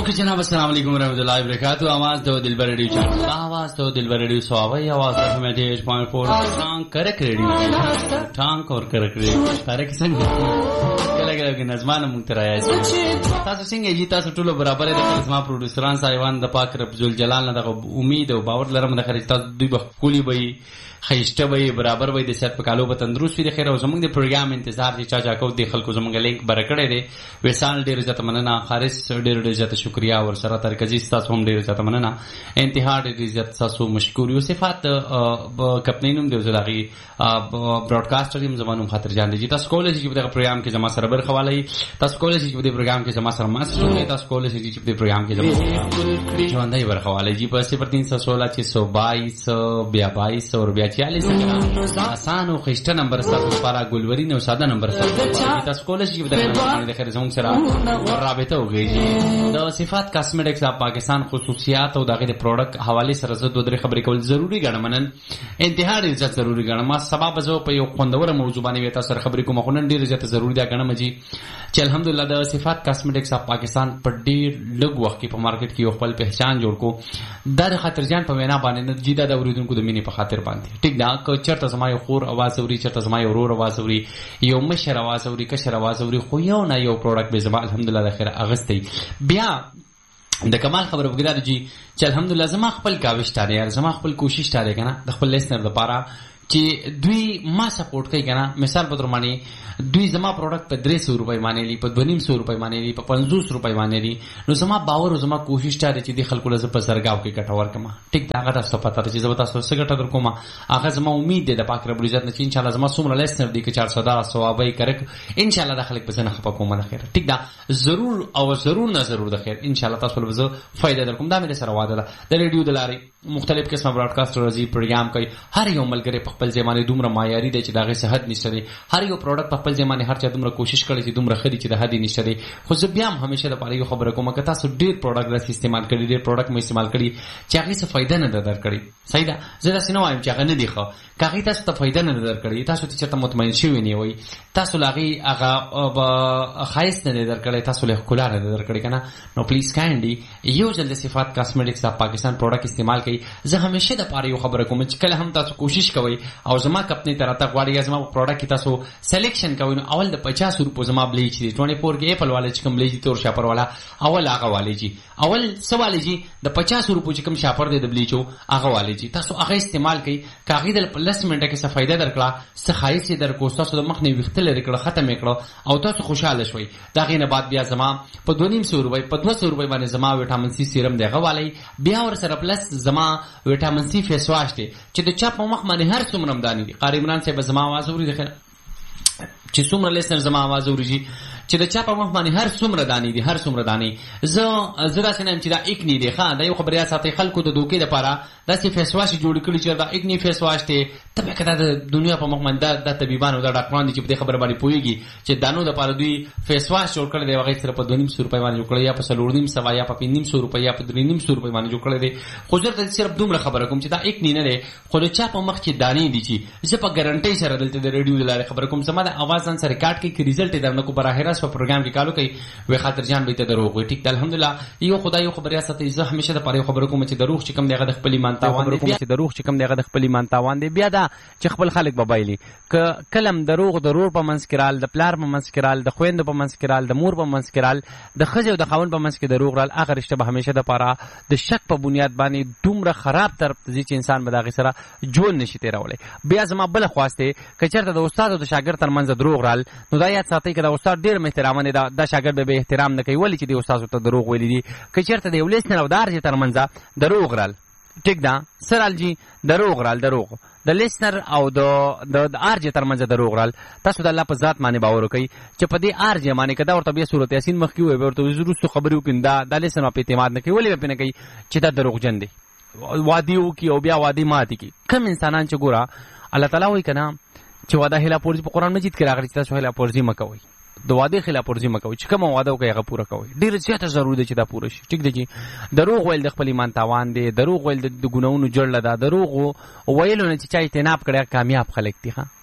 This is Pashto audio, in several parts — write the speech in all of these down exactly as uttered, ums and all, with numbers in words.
ओके जनाब, अस्सलाम वालेकुम रहमतुल्लाहि व बरकातहू। आवाज दो दिलबर रेडियो चैनल, आवाज दो दिलबर रेडियो सवाई आवाज अठासी पॉइंट चार टांग करक रेडियो टांग और करक रेडियो तारे किसन कला कला के नजमान मुतराया تاسو څنګه جی تاسو ټول برابر دي د زما پروډوسران سایوان د پاک رب ذل جلال نه د امید او باور لرم د خرج تاسو دوی بخولي وي خیشته وي برابر وي د صحت په کالو په تندرست وي د خیر او زمونږ د پروګرام انتظار چې چا چا کو د خلکو زمونږ لینک برکړې دي وسال ډیر عزت مننه خالص ډیر ډیر عزت شکریا او سره طریقې زی تاسو هم ډیر عزت مننه انتها ډیر عزت تاسو مشکور یو صفات کپنینوم د زلاغي براډکاسټر یم زمانو خاطر جان دي تاسو کولای شئ چې په پروګرام کې زما سره برخواله تاسو کولای شئ چې په پروګرام کې زما سره مسئله تاسو کولای شئ چې په پروګرام کې زما ژوندۍ برخواله جی په صفر تین سو سولہ چې سو بائیس بیا بائیس اور بیا چالیس آسان او خشته نمبر تاسو لپاره ګلورین او ساده نمبر تاسو کولای شئ په پروګرام کې خیر زموږ سره رابطه وکړئ د صفات کاسمیټکس اپ پاکستان خصوصیات او دغه پروډکټ حواله سره زه دوه درې خبرې کول ضروری ګڼم نن انتها ډیر ضروری ګڼم ما سبب زه په یو خوندور موضوع باندې وتا سره خبرې کوم خو نن ډیر زیات ضروری ده ګڼم جی چې الحمدلله د صفات کاسمیټکس اپ پاکستان په ډیر لږ وخت کې په مارکیټ کې یو خپل پہچان جوړ کو د خاطر جان په وینا باندې نه جیدا د اوریدونکو د مینې په خاطر باندې ټیک دا که چرته زما یو خور आवाज اوري چرته زما یو ورور आवाज اوري یو مشر आवाज اوري کشر आवाज اوري خو یو نه یو پروډکټ به زما الحمدلله د خیر اغستې بیا د کمال خبر وګړه جی چې الحمدلله زما خپل کاوش تاره یار زما خپل کوشش تاره کنه د خپل لیسنر لپاره چې دوی ما سپورټ کوي کنه مثال په تر معنی دوی زما پروډکټ په درې سو روپۍ باندې لري په دوه نیم سو روپۍ باندې لري په پنځوس روپۍ باندې لري نو زما باور او زما کوشش تاره چې د خلکو لزه په سرګاو کې کټور کما ټیک دا هغه تاسو پته چې زما تاسو څنګه ټر کوم هغه زما امید ده د پاک رب عزت نه چې ان شاء الله زما څومره لیسنر دی کې چهارصد ثوابای کرک ان شاء الله د خلک په څنګه خپه کوم د خیر ټیک دا ضرور او ضرور نه ضرور د خیر ان شاء الله تاسو له فائدہ در کوم دا مې سره واده ده د ریډیو د لارې مختلف قسمه براډکاسټ ورزي پروګرام کوي هر یو ملګری په خپل ځمانه دومره معیاري دی چې داغه صحت نشته دی هر یو پروډکټ په خپل ځمانه هر چا دومره کوشش کړي چې دومره خري چې د هدي نشته دی خو زه بیا هم همیشه د پاره یو خبره کوم که تاسو ډیر پروډکټ راځي استعمال کړئ ډیر پروډکټ مې استعمال کړي چې هغه څه فائدہ نه درکړي صحیح ده زه دا سينو وایم چې هغه نه دی خو کاغی تاسو ته فائدہ نه درکړي تاسو ته چرته مطمئن شوی نه وي تاسو لاغي هغه خایس نه درکړي تاسو له خلا نه درکړي کنه نو پلیز کایندلی یو ځل د صفات کاسمیټکس د پاکستان پروډکټ استعمال کړئ زه همیشه د پاره یو خبره کوم چې کله هم تاسو کوشش کوئ او زما کپنی طرح ته غواړي زما پروډکټ تاسو سلیکشن کوئ نو اول د پچاس روپو زما بلیچ دی چوبیس کې اپل والے چې کوم بلیچ تور شاپر والا اول هغه والے جی اول سوال جی د پچاس روپو چې کوم شاپر دی د بلیچو هغه والے جی تاسو هغه استعمال کړئ کاغی د پلس منټه کې څه فائدہ درکړه څه خایسي درکو تاسو د مخ نه وختل لري کړه ختم کړه او تاسو خوشاله شوي دا غینه بعد بیا زما په دوه نیم سو روپۍ په دوه سو روپۍ باندې زما وټامین سی سیرم دی هغه والے بیا ور سره پلس زما وټامین سی فیس واش دی چې د چا په مخ باندې هر څومره مداني دي قاری عمران صاحب زما आवाज اوري د خیر چې څومره لیسنر زما आवाज اوري چې د چا په مخ باندې هر څومره دانی دي هر څومره دانی زه زړه سينم چې دا یک نه دی ښا دا یو خبریا ساتي خلکو د دوکې لپاره داسې فیس واش جوړ کړی چې دا یک نه فیس واش ته تبه کړه د دنیا په مخ باندې د طبيبانو د ډاکټرانو دي چې په خبره باندې پويږي چې دانو د لپاره دوی فیس واش جوړ کړی دی هغه سره په دوه نیم سو روپۍ باندې جوړ کړی یا په سلور نیم سو یا په پنځه نیم سو روپۍ یا په درې نیم سو روپۍ باندې جوړ کړی دی خو زه ته صرف دومره خبره کوم چې دا یک نه نه خو د چا په مخ کې دانی دي چې زه په ګارانټي سره دلته د ریډیو د لارې خبره کوم سم د आवाज نن سره ریکارډ کې ریزلټ درنه کو براه راست په پروګرام کې کالو وی خاطر جان به ته دروغ وي ټیک الحمدلله یو خدای یو خبریا ساتي زه همیشه د پاره خبرو کوم چې دروغ چې کم دیغه د خپل ایمان تاوان دی چې دروغ چې کم دیغه د خپل ایمان تاوان دی بیا دا چې خپل خلک ببایلی ک کلم دروغ ضرور په منسکرال د پلار په منسکرال د خويند په منسکرال د مور په منسکرال د خځو د خاون په منسک دروغ رال اخر رشته به همیشه د پاره د شک په بنیاد باندې دومره خراب طرف ته چې انسان به داغه سره جون نشي تیرولای بیا زما بل خواسته کچرته د استاد او د شاګرد ترمنځ دروغ رال نو دا یاد ساتي کړه استاد ډیر محترم نه دا شاګرد به احترام نه کوي ولی چې د استاد ته دروغ ویلي دي کچرته د ولسنه او دار چې ترمنځ دروغ رال ټیک دا سرال جی دروغ رال دروغ د لیسنر او د د ارج ترمنځ دروغ رال تاسو د الله په ذات باندې باور وکئ چې په دې ارج باندې کدا ورته بیا سورته یاسین مخ کې وي ورته زروستو خبرو کیندا د لیسنر په اعتماد نه کوي ولی په نه کوي چې دا دروغ جن دي وادیو کې او بیا وادي ماتي کې کم انسانان چې ګورا الله تعالی وایي کنه چې وعده هلا پورځ په قران مجید کې راغلي تاسو هلا پورځي مکوئ د واده خلاف ورزي مکوئ چې کوم واده وکړي هغه پوره کوئ ډیر زیاته ضروري ده چې دا پوره شي ټیک دی دروغ ویل د خپل ایمان تاوان دی دروغ ویل د ګناونو جوړل ده دروغ ویل نه چې چا اجتناب کړي کامیاب خلک دي ها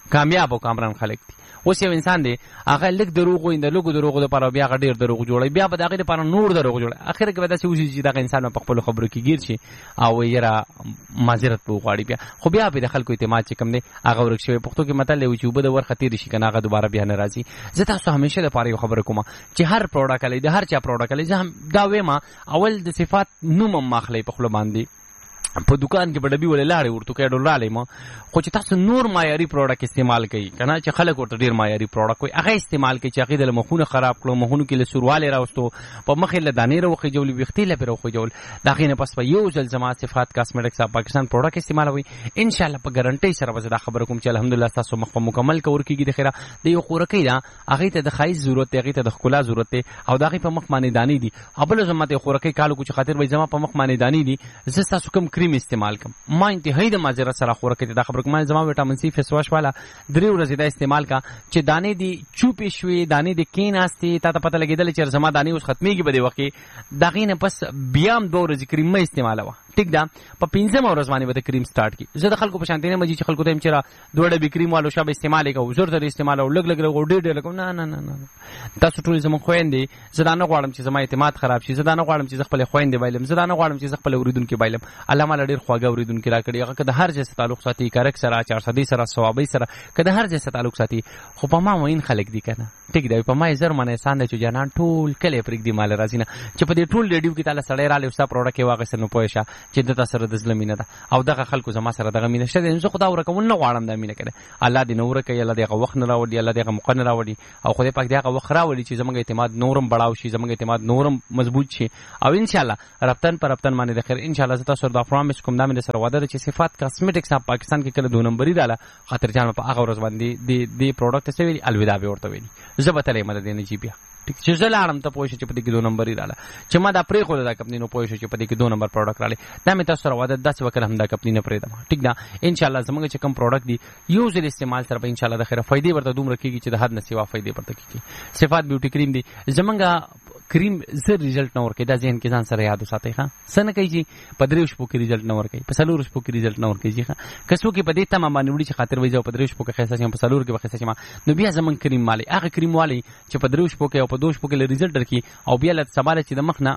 کامیاب او کامران خلک دي. اوس یو انسان دی هغه لږ دروغ وایي، د لږو دروغو دپاره بیا هغه ډېر دروغ جوړوي، بیا به د هغې دپاره نور دروغ جوړوي. اخر کې به داسې وشي چې دغه انسان په خپلو خبرو کې ګیر شي او یاره معذرت به وغواړي بیا، خو بیا به د خلکو اعتماد چې کوم دی هغه ورک شوی. پښتو کې متل دی چې اوبه د ورخه تېرې شي که نه هغه دوباره بیا نه راځي. زه تاسو همیشه دپاره یو خبره کوم چې هر پروډکټ هلئ د هر چا پروډکټ هلئ، زه هم دا وایم اول د صفات نوم هم ماخلئ په خوله باندې، په دکان کې په ډبي ولې لاړې ورته کې ډولرالې ما، خو چې تاسو نور معیاري پروډکټ استعمال کوي که نه چې خلک ورته ډېر معیاري پروډکټ کوي هغه استعمال کوي چې هغې د مخونه خراب کړو، مخونو کې له سوروالی راوستو، په مخې له دانې راوخېجولې، ویښتې له پرې راوخېجول. د هغې نه پس به یو ځل زما صفات کاسمیټکس اف پاکستان پروډکټ استعمالوئ، انشاءالله په ګارنټۍ سره به زه دا خبره کوم چې الحمدلله ستاسو مخ په مکمل کور کېږي. د خیره د یو خوراکۍ ده هغې ته د ښایست ضرورت دی، هغې ته د ښکلا ضرورت دی او د هغې په مخ باندې دانې دي. او بله زما ته یو خوراکۍ کال وکړو چې خاطر وایي زما په مخ باندې دانې دي، زه ستاسو کوم کریم استعمال کوم، ما انتهایی د معذرت سره خوراکۍ ته دا خبره کوم، زما ویټامین سی فیس واش والا درې ورځې دا استعمال کا چې دانې دي چوپې شوې، دانې دي کېناستې، تا ته پته لګېدله چې زما دانې اوس ختمېږي په دې وخت کې، د هغې نه پس بیا هم دوه ورځې کریم مه استعمالوه. ټیک ده، په پنځمه ورځ باندې به ته کریم سټارټ کړي. زه د خلکو په شانتې نه مجي چې خلکو ته یم چې را دوه ډبې کریم والو شابه استعمال یې کوو، زر زر استعمالوو، لږ لږ لږ ډېر ډېر لګوو. نه نه نه نه، تاسو ټولې زموږ خویندې، زه دا نه غواړم چې زما اعتماد خراب شي، زه دا نه غواړم چې زه خپلې خویندې بایلم، زه دا نه غواړم چې زه خپل اورېدونکي بایلم. الله ماله ډېر خواږه اورېدونکي راکړي، هغه که د هر ځای سره تعلق ساتي، کرک سره، چارسدۍ سره، صوابۍ سره، که د هر ځای سره تعلق ساتي، خو په ما معین خلک دي که نه. ټیک دی، په ما یې زر منه احسان دی چې جانان ټول کلی پرېږدي ماله راځي نه، چې په دې ټول ریډیو کې تاله سړی رالی او ستا پروډکټ یې واخېسته نو پوه شه چې ده تا سره د زړه مینه ده او دغه خلکو زما سره دغه مینه شته دی. زه خو دا ورکول نه غواړم دا مینه کړی، الله دې نه ورکوي، الله دې هغه وخت نه راوړي، الله دې هغه موقع نه راوړي او خدای پاک دې هغه وخت راوړي چې زموږ اعتماد نورم بړاو شي، زموږ اعتماد نورم مضبوط شي او انشاءالله رفتن پر رفتن باندې د خیر انشاءالله زه تاسو سره دا پرومیس کوم، دا مې سره وعده ده چې صفات کاسمیټکس اف پاکستان کې کله دوه نمبري رااله خاطر جان په هغه ورځ باندې د دې پروډکټ څه ویلي الوداع به ورته ویلي، زه به تللی مده دې نه جي بیا ټیک چې زه لاړم ته پوه شو چې په دې کې دوه نمبري رااله چې ما دا پرېښوده دا کمپنۍ نو پوه شو چې په دې کې دوه نمبر پروډکټ رالی، دا مې تاسو سره وعده داسې به کله هم دا کمپنۍ نه پرېږدم. ټیک ده، انشاءالله زموږ چې کوم پروډکټ دي یو ځل استعمال سره به انشاءالله د خیره فایدې ورته دومره کېږي چې د حد نه سوا فایدې ورته کېږي. صفات بیوټي کریم دی زمونږ کریم زر ریزلټ نه ورکوي، دا ذهن کې ځان سره یاد وساتئ ښه. څه نه کوي چې په درېو شپو کې ریزلټ نه ورکوي، په څلورو شپو کې ریزلټ نه ورکوي ښه. که څوک یې په دې تمه باندې وړي چې خاطر وایي زه په درېو شپو کې ښایسته شم، په څلورو کې به ښایسته شم، نو بیا زمونږ کریم والی هغه کریم والی چې په درېو شپو کې او په دوه شپو کې له ریزلټ درکړي او بیا له سبا چې د مخ نه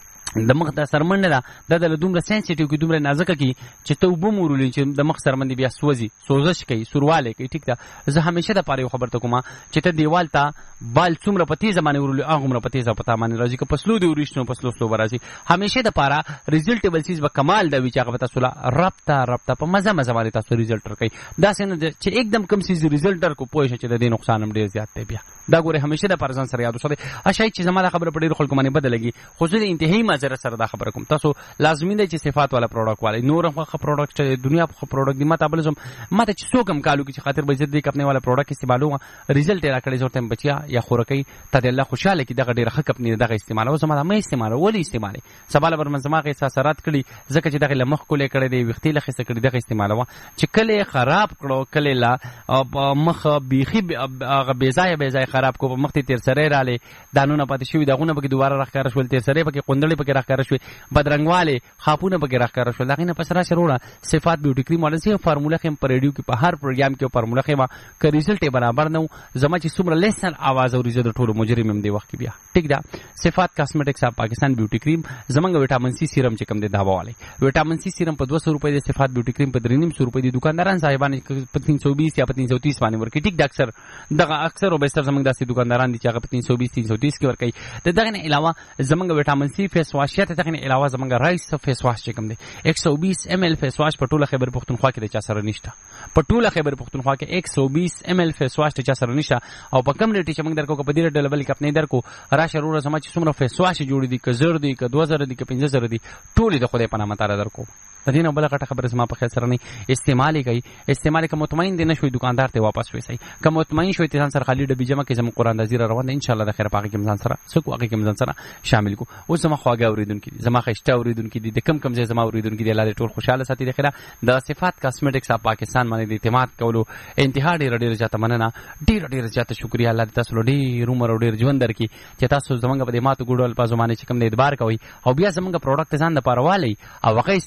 د مخ د سرمنډه ده دا د دومره سنسټیو کې دومره نازکه کې چې ته اوبه مورولې چې د مخ سرمندې بیا سوځي، سوزش کوي، سوروالی کوي. ټیک ده، زه همیشه دپاره یو خبر ته کوم چې ته دیوال ته بال څومره په تیزه باندې ورولې هغومره په تیزه په تا باندې راځي، که په سلو دې وریښت نو په سلو سلو به راځي. همیشه دپاره ریزلټیبل څیز به کمال ده وي چې هغه به تاسو له ربطه ربطه په مزه مزه باندې تاسو ریزلټ ورکوي. داسې نه چې एकदम کم څیز ریزلټ درکړو پوه شه چې د دې نقصان هم ډېر زیات دی. بیا دا ګورې همیشه دپاره ځان سره یاد وساتئ. شاید چې زما دا خبره په ډېرو خلکو باندې بده لګي، خو زه د انتهایي معذرت سره دا خبره کوم، تاسو لازمي دی چې صفات والا پروډکټ والی نور هم ښه پروډکټ چې دنیا په ښه پروډکټ دي. ما ته بل زم ما ته چې څوک هم کالو کې چې خاطر به زه دې کمپنۍ والا پروډکټ استعمالوم ریزلټ یې راکړی، زه ورته یم بچیا یا خوراکۍ ته دې الله خوشحاله کړي دغه ډېره ښه کمپنۍ ده دغه استعمالوه، زما دا مه استعمالوه. ولې استعمالوې؟ سبا له بر زما هغې احساسات کړي ځکه چې دغې له مخ کولې کړی دی، ویښتې له اخیسته کړي، دغه استعمالوه چې کله یې خراب کړو، کله یې له مخ بیخي هغه بې ځایه بې ځایه خراب کړو، په مخ ته تېرسرۍ رالی، دانونه پاتې شوي، داغونه پکې دوباره راښکاره شول، تېرسرۍ پکې قندړې پکې راښکاره شوې، بدرنګوالی خاپونه پکې راښکاره شول. د هغې نه پس راشه وروڼه صفات بیوټي کریم والا زه فارموله ښیم په ریډیو کې په هر پروګرام کې فارموله ښیم، که ریزلټ یې برابر نه و زما چې څومره لسن اواز اوري زه د ټولو مجرم یم دې وخت کې. بیا ټیک ده، صفات کاسمیټکس اف پاکستان بیوټي کریم زمونږ ویټامین سی سیرم چې کوم دی دا به والی ویټامین سی سیرم په دوه سو روپۍ دی، صفات بیوټي کریم په درې نیم سو روپۍ دی. دکانداران صاحبان په تین سو بیس یا په تین سو تیس باندې ورکوي. ټیک ده، اکثر دغه اکثر او بیشتر زمونږ داسې دکانداران دي چې هغه په تین سو بیس تین سو تیس کې ورکوي. د دغې نه علاوه زمونږ ویټامین سی فیس واش یا د دغې نه علاوه زمونږ رایس فیس واش چې کوم دی ایک سو بیس ایم ایل فیس واش په ټوله خیبر پښتونخوا کې د چا سره نشته، په ټوله خیبر پښتونخوا کې ایک سو بیس ایم ایل فیس واش د چا سره نشته او په کم ریټ چې موږ درکو که په دې ریټ ډله بلې کمپنۍ درکو راشه وروره زما چې څومره فیس واش جوړې دي، که زر دي، که دوه زره دي، که پنځه زره دي، ټولې د خدای په نامه تعالی درکو. د دې نه بله غټه خبره زما په خیال سره نه استعمال یې کوي، استعمال یې که مطمئن دی نه شوي دکاندار ته واپس ویسئ، که مطمئن شوي ته ځان سره خالي ډبې جمع کړئ، زموږ قراندازي را روان ده انشاءالله د خیره په هغې کې ځان سره څه کړو، هغې کې ځان سره شامل کړو. اوس زما خواږه اورېدونکي دي، زما ښایسته اورېدونکي دي، د کم کم ځای زما اورېدونکي دي، الله دې ټول خوشحاله ساتي. د خیره د صفات کاسمیټکس اف پاکستان باندې د اعتماد کولو انتها ډېره ډېره زیاته مننه، ډېره ډېره زیاته شکریه. الله دې تاسو له ډېر عمر او ډېر ژوند درکړي چې تاسو زموږ په دې ماتو ګوډو الفاظو باندې چې کوم د اعتبار کوئ او بیا زموږ پروډکټ ځان دپاره والئ او هغه استعمالوئ.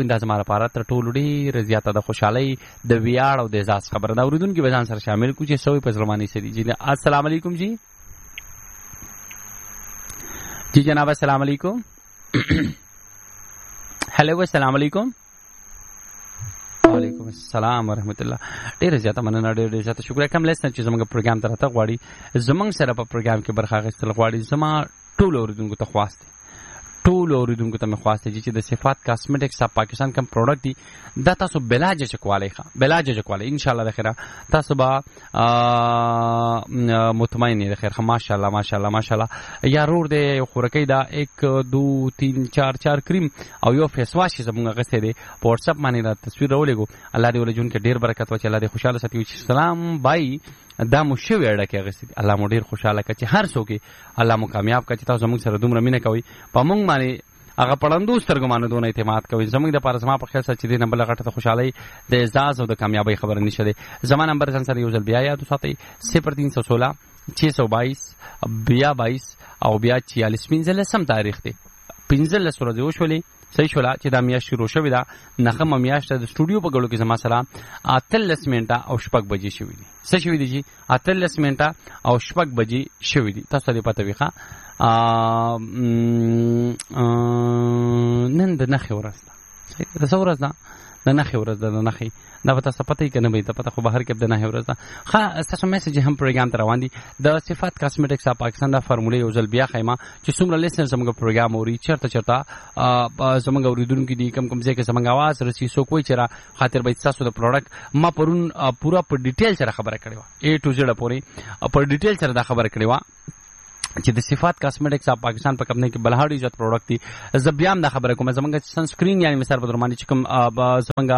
دا زما لپاره تر ټولو ډېره زیاته د خوشحالۍ د ویاړ او د اعزاز خبره ده. اورېدونکي به ځان سره شامل کړو چې څه په زړه باندې څه دي. جی السلام علیکم. جی جی جناب السلام علیکم. هلو السلام علیکم. وعلیکم السلام ورحمت الله. ډېر زیاته مننه، ډېر زیاته شکریه. کوم لیسنر چې زموږ پروګرام ته راته غواړي زموږ سره په پروګرام کې برخه اخیستل غواړي، زما ټول اوریدونکو ته خواست ټول اوریدونکو ته مې خواست دي چې د صفات کاسمیټکس اف پاکستان کوم پروډکټ دي دا تاسو بلا جچکوالی ښه بلا جچکوالی ان شاء الله د خیره تاسو به مطمئن یې د خیر ښه ماشاء الله ماشاء الله ماشاء الله. یا رور دی خورکۍ دا ایک دو تین چار چار کریم او یو فیس واش چې زموږ غسې دی په واتس اپ باندې را تصویر راولېږو. الله دې ولې جون کې ډېر برکت واچي، الله دې خوشحاله ساتي. سلام بای دا مو شوې اړه کې اغستې دي، الله مو ډېر خوشحاله کړه چې هر څوک الله مو کامیاب کړه چې تاسو زموږ سره دومره مینه کوئ، په موږ باندې هغه پړندو سترګو باندې دونه اعتماد کوي. زموږ دپاره زما په خیال سره چې دې نه بله غټه د خوشحالۍ د اعزاز او د کامیابۍ خبره نشته دی. زما نمبر ځان سره یو ځل بیا یاد وساتئ صفر تین سو سولہ چھ سو بایس بیا بایس او بیا چھیالیس. پنځلسم تاریخ دی، پنځلس ورځې وشولې صحیح شوله چې دا میاشت شروع شوې ده. نهمه میاشت د سټوډیو په ګړو کې زما سره اتلس منټه او شپږ بجې شوي دي. څه شوي دي جي؟ اتلس منټه او شپږ بجې شوي دي. تاسو ته پته وي ښه نن د نښې ورځ ده. د څه ورځ ده؟ د نښې ورځ ده. د نښې دا به تاسو پته یې که نه به یې ته پته خو بهر کې د نښې ورځ ده. ښه ستاسو میسج هم پروګرام ته روان دي. د صفات کاسمیټکس اف پاکستان دا فارمولې یو ځل بیا ښیمه چې څومره لیسنر زموږ پروګرام اوري چېرته چېرته زموږ اورېدونکي دي کوم کوم ځای کې زموږ اواز رسي څوک وایي چې را خاطر به ستاسو د پروډکټ ما پرون پوره په ډیټیل سره خبره کړې وه اے ټو زیډ پورې په ډیټیل سره دا خبره کړې وه چې د صفات کاسمیټکس اف پاکستان په کمپنۍ کې بلهاړي عزت پروډکټ دي. زه بیا هم دا خبره کوم زموږ سنسکرین یعنې مثال په در باندې چې کوم زموږ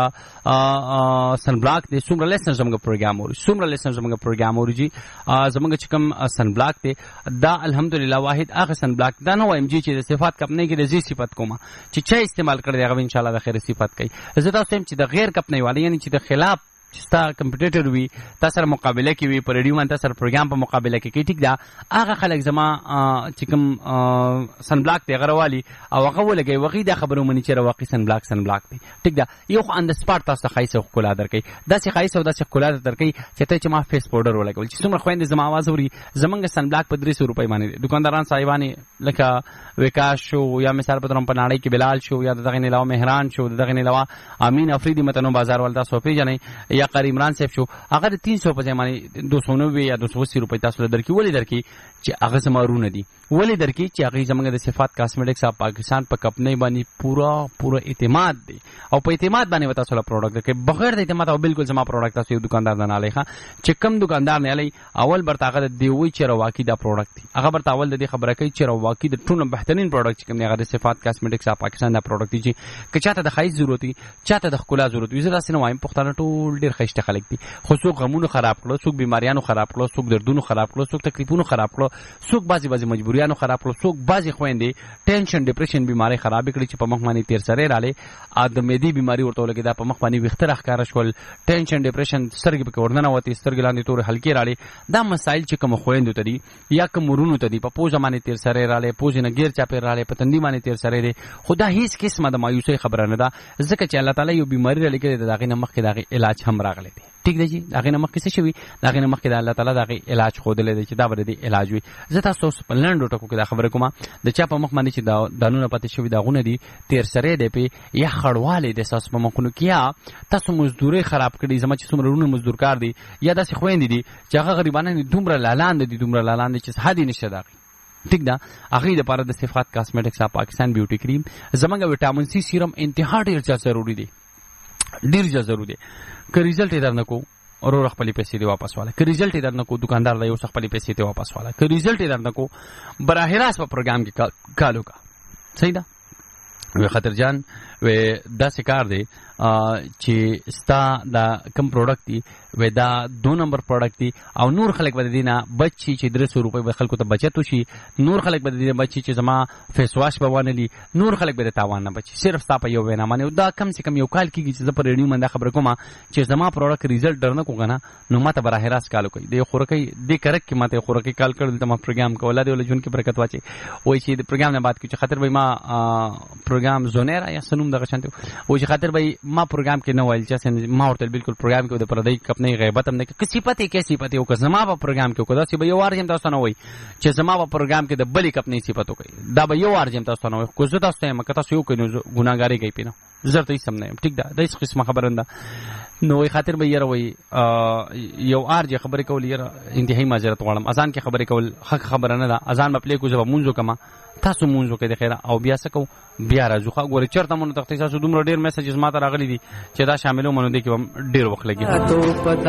سن بلاک دی څومره لیسنر زموږ پروګرام اوري څومره لیسنر زموږ پروګرام اوري جي زموږ چې کوم سن بلاک دی دا الحمدلله واحد هغه سن بلاک دا نه وایم جي چې د صفات کمپنۍ کې د زی صفت کومه چې چا استعمال کړی دی هغه ان شاء الله د خیر صفت کوي. زه تاسو هم چې د غیر کمپنۍ والي یعنی چې د خلاف چې ستا کمپیټیټر وي تا سره مقابله کې وي په ریډیو باندې تا سره پروګرام په مقابله کې کوي ټیک ده هغه خلک زما چې کوم سن بلاک دی هغه راوالي او هغه ولګوي هغوی دا خبره ومني چې واقعي سن بلاک سن بلاک دی ټیک ده یو خو ان د سپاټ تاسو ته ښایسته ښکلا درکوي داسې ښایسته او داسې ښکلا درکوي چې ته چې ما فیس پاوډر ولګول چې څومره خویندې زما آواز اوري زمونږ سن بلاک په درې سو روپۍ باندې دی دکانداران صاحبانې لکه وکاس شو یا مثال په طور په نړۍ کې بلال شو یا د دغې نه علاوه مهران شو د دغې نه علاوه امین افریدي متنو بازار ول تاسو پیژنئ یا قاری عمران صاحب شو هغه د تین سو په ځای باندې دو سو نوي یا دو سو اسی روپۍ تاسو له درکړي ولې درکړي چې هغه زما ورونه دي ولې درکړي چې هغوی زموږ د صفات کاسمیټکس اف پاکستان په کمپنۍ باندې پوره پوره اعتماد دی او په اعتماد باندې به تاسو له پروډکټ درکوي بغیر د اعتماد او بالکل زما پروډکټ تاسو یو دکاندار نه نالی ښه چې کوم دکاندار نه الی اول برته هغه د دې وایي چې رواکي دا پروډکټ دی هغه برته اول د دې خبره کوي چې رواکي د ټولو بهترین پروډکټ چې کوم دی هغه د صفات کاسمیټکس اف پاکستان دا پروډکټ دی چې که چاته د ښایست ضرورت وي چاته د ښکلا ضرورت وي زه داسې نه وایم پښتانه ټول ډېر ښایسته خلک دي خو څوک غمونو خراب کړو څوک بیماریانو خراب کړو څوک دردونو خراب کړو څوک تکلیفونو خراب کړو څوک بعضې بعضې مجبوریانو خراب کړو څوک بعضې خویندې ټینشن ډپریشن بیمارۍ خرابې کړي چې په مخ باندې تیر سرې رالی د معدې بیماري ورته ولګېده په مخ باندې ویښته راښکاره شول ټینشن ډپریشن سترګې پکې ورننوتې سترګې لاندې تورې حلقې راړې دا مسایل چې کومو خویندو ته دي یا کوم ورونو ته دي په پوزه باندې تیر سرې رالی پوزې نه ګیر چاپېر رالی په تندي باندې تیر سرې دی خو دا هېڅ قسمه د مایوسۍ خبره نه ده ځکه چې الله تعالی یو بیماري رالیږلې ده د هغې نه مخکې د هغې علاج هم راغلی دی ټیک دی جی د هغې نه مخکې څه شوي د هغې نه مخکې د الله تعالی د هغې علاج ښودلی دی چې دا به د دې علاج وي زه تاسو اوس په لنډو ټکو کې دا خبره کومه د چا په مخ باندې چې دانونه پاتې شوي داغونه دي تیر سری دی پې یا خړوالی دی ستاسو په مخونو کې یا تاسو مزدورۍ خراب کړي زما چې څومره وروڼه مزدور کار دي یا داسې خویندې دي چې هغه غریبانان دي دومره لالاند دي دومره لالاند دي چې حد یې نشته د هغې ټیک ده هغې دپاره د صفات کاسمیټکس اف پاکستان بیوټي کریم زموږ ویټامین سی سیرم انتها ډېر زیات ضروري دی ډېر زیات ضروري دی که ریزلټ یې در نه کوو ورور خپلې پیسې دې واپس واله که ریزلټ یې در نه کوو دکاندار له یو څه خپلې پیسې دې واپس واله که ریزلټ یې در نه کوو براه راست په پروګرام کې کال وکړه صحیح ده وی خطر جان وی داسې کار دی چې ستا دا کم پروډکټ دی و دا دو نمبر پروډکټ دی او نور خلک به دینه بچي چې درې سوه روپۍ به خلکو ته بچت وشي نور خلک به دینه بچي چې زما فیس واش به ونلی نور خلک به تاوان نه بچي صرف ستا په یو وینا باندې دا کم سے کم یو کال کېږي چې زه په ریډیو باندې خبره کوم چې زما پروډکټ ریزلټ درنه کوغنه نو ماته براه راست کال کوي د خورکی د کرک کې ماته خورکی کال کړل ته ما پروګرام کوله دی ول جون کې برکت واچي وای چې د پروګرام نه بعد کې خاطر به ما پروګرام زونیر یا سنوم دغه شانته وای چې خاطر به ما پروګرام کې نه وایل چې ما ورته بالکل پروګرام کې د پردای کپنې غیبت هم نه کې صفته کې صفته او که زما په پروګرام کې کو دا چې به یو ارجم تاسو نه وای چې زما په پروګرام کې د بلې کپنې صفته کوي دا به یو ارجم تاسو نه وای کو زه تاسو ته مکه تاسو یو کوي ګناګاری کوي پینو زرته سم نه ټیک دا د هیڅ قسمه خبرنده نو خاطر به یره وای یو ارجه خبرې کول یره انتهایی معذرت غواړم اذان کې خبرې کول حق خبره نه ده اذان په پلی کو زه مونږ کما تاسو مونږ کې د خیره او بیا سکو بیا راځو خو ګوره چرته مونږ تخته تاسو دومره ډیر میسجز ماته راغلي دي چې دا شاملو مونږ دي کې ډیر وخت لګي